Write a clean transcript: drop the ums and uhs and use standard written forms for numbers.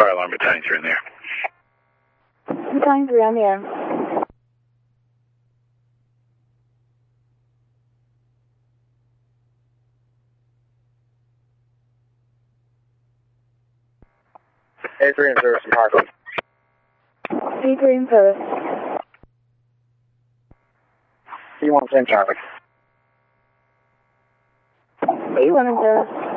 Fire alarm battalion 3 in there. Battalion 3 on the air. A3 in service from Parkland. A3 in service. C1 same traffic. A1 in service.